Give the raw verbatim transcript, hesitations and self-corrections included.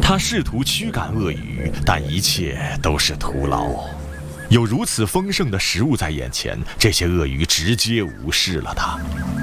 他试图驱赶鳄鱼，但一切都是徒劳。有如此丰盛的食物在眼前，这些鳄鱼直接无视了他。